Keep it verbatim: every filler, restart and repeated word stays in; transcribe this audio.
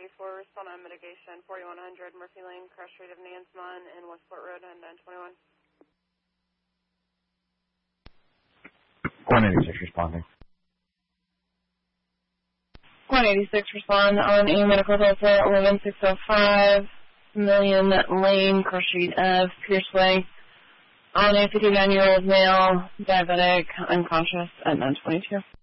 four, respond on mitigation, forty-one hundred Murphy Lane, crash rate of Nansmon and Westport Road, and then twenty-one. one eighty-six responding. one eighty-six respond on a medical report, eleven six oh five, Million Lane, crash rate of Pierce Way, on a fifty-nine-year-old male, diabetic, unconscious at nine twenty-two.